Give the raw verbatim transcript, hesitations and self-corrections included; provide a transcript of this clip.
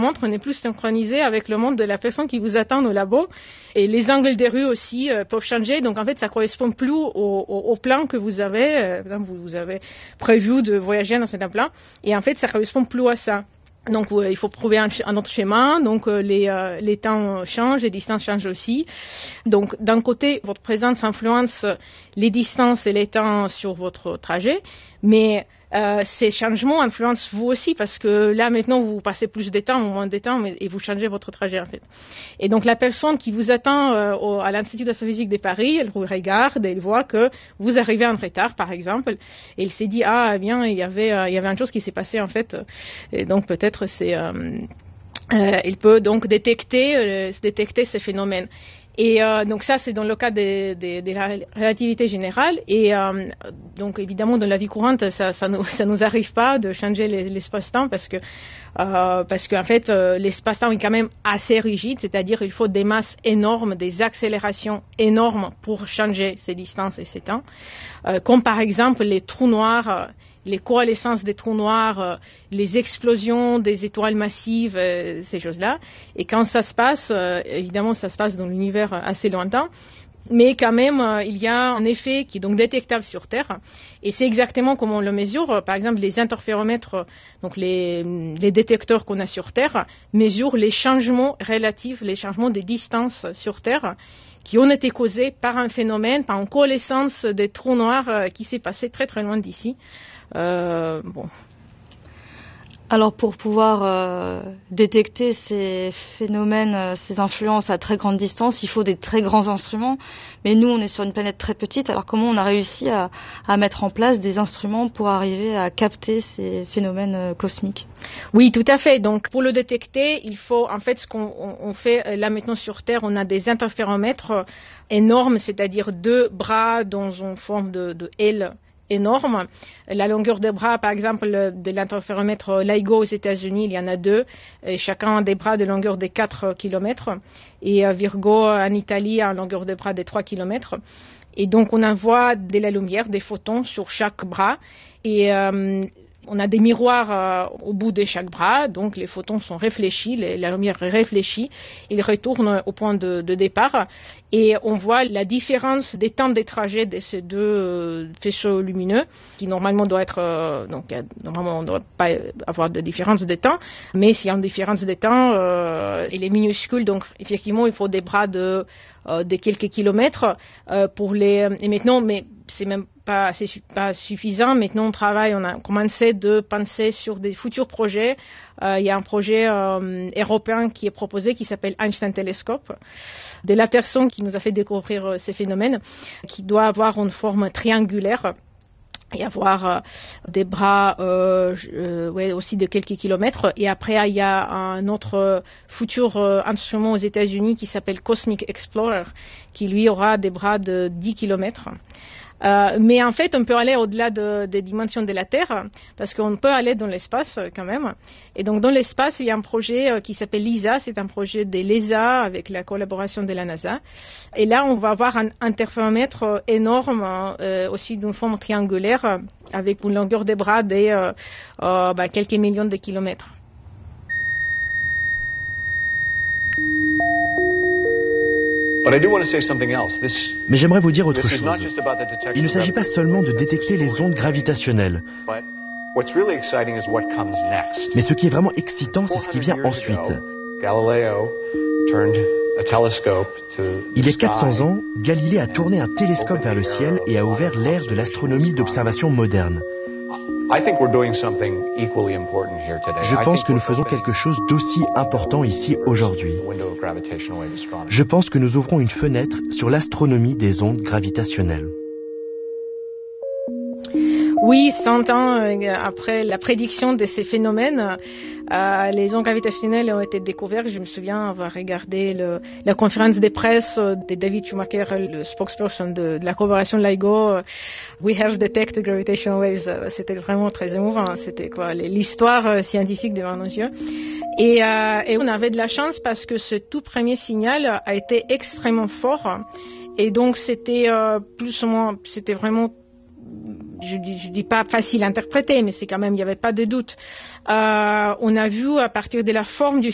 montre n'est plus synchronisé avec le monde de la personne qui vous attend au labo. Et les angles des rues aussi euh, peuvent changer. Donc en fait, ça correspond plus au, au, au plan que vous avez. Euh, par exemple, vous, vous avez prévu de voyager dans un plan. Et en fait, ça correspond plus à ça. Donc euh, il faut trouver un, un autre schéma. Donc euh, les, euh, les temps changent, les distances changent aussi. Donc d'un côté, votre présence influence les distances et les temps sur votre trajet, mais euh, ces changements influencent vous aussi parce que là maintenant vous passez plus de temps ou moins de temps mais, et vous changez votre trajet en fait. Et donc la personne qui vous attend euh, au, à l'Institut d'astrophysique de Paris, elle vous regarde et elle voit que vous arrivez en retard par exemple et elle s'est dit ah bien il y avait euh, il y avait une chose qui s'est passée en fait et donc peut-être c'est euh, euh, il peut donc détecter euh, détecter ces phénomènes. Et euh, donc ça, c'est dans le cas de, de, de la relativité générale. Et euh, donc évidemment, dans la vie courante, ça, ça nous, ça nous arrive pas de changer l'espace-temps parce que euh, parce qu'en fait, euh, l'espace-temps est quand même assez rigide, c'est-à-dire il faut des masses énormes, des accélérations énormes pour changer ces distances et ces temps. Euh, comme par exemple les trous noirs. Les coalescences des trous noirs, euh, les explosions des étoiles massives, euh, ces choses-là. Et quand ça se passe, euh, évidemment, ça se passe dans l'univers assez lointain, mais quand même, euh, il y a un effet qui est donc détectable sur Terre. Et c'est exactement comme on le mesure. Par exemple, les interféromètres, donc les, les détecteurs qu'on a sur Terre, mesurent les changements relatifs, les changements de distance sur Terre, qui ont été causés par un phénomène, par une coalescence des trous noirs euh, qui s'est passé très très loin d'ici. Euh, bon. Alors pour pouvoir euh, détecter ces phénomènes, euh, ces influences à très grande distance, il faut des très grands instruments. Mais nous, on est sur une planète très petite. Alors comment on a réussi à, à mettre en place des instruments pour arriver à capter ces phénomènes euh, cosmiques? Oui, tout à fait. Donc pour le détecter, il faut en fait ce qu'on on, on fait là maintenant sur Terre, on a des interféromètres énormes, c'est-à-dire deux bras dans une forme de, de L énorme. La longueur des bras, par exemple, de l'interféromètre LIGO aux États-Unis, il y en a deux. Et chacun a des bras de longueur de quatre kilomètres. Et Virgo en Italie a une longueur de bras de trois kilomètres. Et donc, on envoie de la lumière, des photons sur chaque bras. Et euh, on a des miroirs euh, au bout de chaque bras, donc les photons sont réfléchis, les, la lumière est réfléchie, ils retournent au point de, de départ et on voit la différence des temps de trajet de ces deux euh, faisceaux lumineux, qui normalement doit être, euh, donc normalement on ne doit pas avoir de différence de temps, mais s'il y a une différence de temps, euh, elle est minuscule, donc effectivement il faut des bras de Euh, de quelques kilomètres euh, pour les et maintenant mais c'est même pas c'est pas suffisant. Maintenant on travaille, on a commencé de penser sur des futurs projets. Euh, il y a un projet euh, européen qui est proposé qui s'appelle Einstein Telescope, de la personne qui nous a fait découvrir euh, ces phénomènes, qui doit avoir une forme triangulaire et avoir euh, des bras euh, euh, ouais, aussi de quelques kilomètres. Et après, il y a un autre futur euh, instrument aux États-Unis qui s'appelle Cosmic Explorer, qui lui aura des bras de dix kilomètres. Euh, mais en fait, on peut aller au-delà de, des dimensions de la Terre, parce qu'on peut aller dans l'espace euh, quand même. Et donc, dans l'espace, il y a un projet euh, qui s'appelle LISA, c'est un projet de l'E S A avec la collaboration de la NASA. Et là, on va avoir un interféromètre euh, énorme, euh, aussi d'une forme triangulaire, euh, avec une longueur de bras de euh, euh, bah, quelques millions de kilomètres. Mais j'aimerais vous dire autre chose. Il ne s'agit pas seulement de détecter les ondes gravitationnelles. Mais ce qui est vraiment excitant, c'est ce qui vient ensuite. Il y a quatre cents ans, Galilée a tourné un télescope vers le ciel et a ouvert l'ère de l'astronomie d'observation moderne. Je pense que nous faisons quelque chose d'aussi important ici aujourd'hui. Je pense que nous ouvrons une fenêtre sur l'astronomie des ondes gravitationnelles. Oui, cent ans après la prédiction de ces phénomènes, euh, les ondes gravitationnelles ont été découvertes. Je me souviens avoir regardé le, la conférence de presse de David Schumacher, le spokesperson de, de la collaboration LIGO. We have detected gravitational waves. C'était vraiment très émouvant. C'était quoi, l'histoire scientifique devant nos yeux. Et, euh, et on avait de la chance parce que ce tout premier signal a été extrêmement fort. Et donc c'était euh, plus ou moins, c'était vraiment, je dis, je dis pas facile à interpréter, mais c'est quand même, il n'y avait pas de doute. Euh, on a vu à partir de la forme du